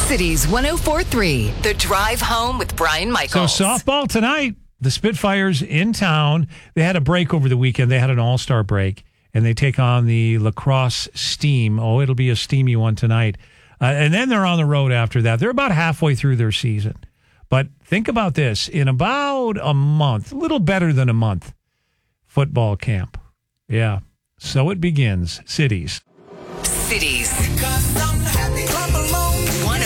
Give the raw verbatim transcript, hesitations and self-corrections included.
Cities one oh four point three, The Drive Home with Brian Michaels. So softball tonight, the Spitfires in town. They had a break over the weekend. They had an all-star break, and they take on the lacrosse Steam. Oh, it'll be a steamy one tonight. Uh, and then they're on the road after that. They're about halfway through their season. But think about this. In about a month, a little better than a month, football camp. Yeah. So it begins. Cities. Cities. Because I'm happy. Clap along.